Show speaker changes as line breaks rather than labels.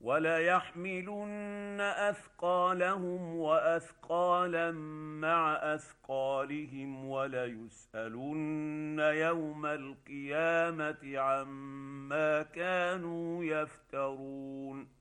وَلَيَحْمِلُنَّ أَثْقَالَهُمْ وَأَثْقَالًا مَّعَ أَثْقَالِهِمْ وَلَيُسْأَلُنَّ يَوْمَ الْقِيَامَةِ عَمَّا كَانُوا يَفْتَرُونَ